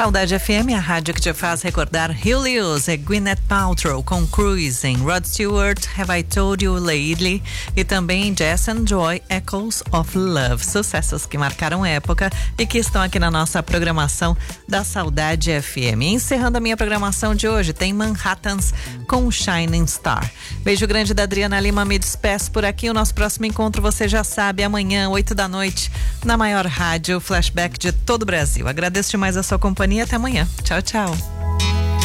Saudade FM, a rádio que te faz recordar Hugh Lewis, Gwyneth Paltrow com Cruising, Rod Stewart, Have I Told You Lately e também Jess and Joy, Echoes of Love, sucessos que marcaram época e que estão aqui na nossa programação da Saudade FM. Encerrando a minha programação de hoje, tem Manhattans com Shining Star. Beijo grande da Adriana Lima, me despeço por aqui. O nosso próximo encontro, você já sabe, amanhã, 8 da noite, na maior rádio flashback de todo o Brasil. Agradeço demais a sua companhia. Até amanhã. Tchau, tchau.